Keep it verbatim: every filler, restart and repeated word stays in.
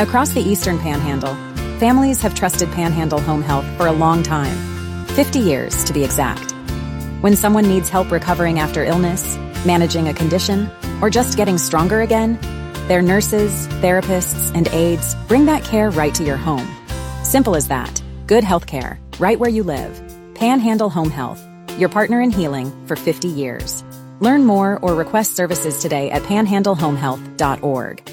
Across the Eastern Panhandle, families have trusted Panhandle Home Health for a long time, fifty years to be exact. When someone needs help recovering after illness, managing a condition, or just getting stronger again, their nurses, therapists, and aides bring that care right to your home. Simple as that. Good health care, right where you live. Panhandle Home Health, your partner in healing for fifty years. Learn more or request services today at panhandle home health dot org.